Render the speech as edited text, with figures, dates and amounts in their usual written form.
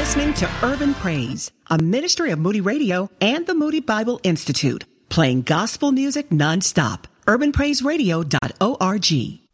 listening to Urban Praise, a ministry of Moody Radio and the Moody Bible Institute, playing gospel music nonstop. UrbanPraiseRadio.org.